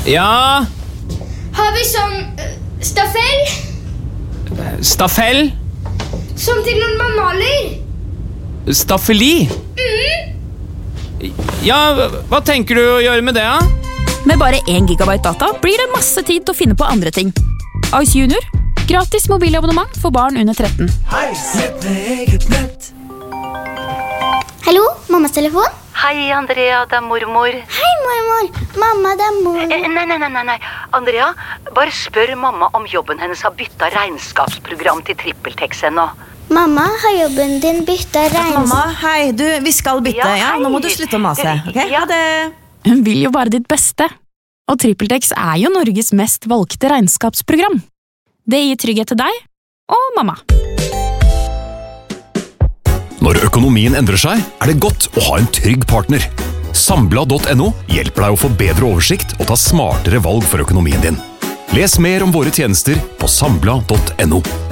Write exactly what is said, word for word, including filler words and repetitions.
Ja? Har vi sånn uh, staffell? Staffell? Som til når man maler? Staffeli? Mm. Ja, hva tenker du å gjøre med det, da? Med bare én gigabyte data blir det masse tid til å finne på andre ting. Ice Junior. Gratis mobilabonnement for barn under tretten. Hallo, mammas telefon? Hei, Andrea, det er mormor. Hei, mormor. Mamma, det er mormor. Eh, nei, nei, nei, nei, nei. Andrea, bare spør mamma om jobben hennes har byttet regnskapsprogram til TrippelTex ennå. Mamma, har jobben din byttet regnskap? Mamma, hei, du, vi skal bytte, ja, Ja, hei. nå må du slutte å mase, ok? Ja. Ha det. Hun vil jo bare ditt beste. Og TrippelTex er jo Norges mest valgte regnskapsprogram. Det gir trygghet til deg og mamma. Når økonomien endrer seg, er det godt å ha en trygg partner. Sambla punktum no hjelper deg å få bedre oversikt og ta smartere valg for økonomien din. Les mer om våre tjenester på Sambla punktum no.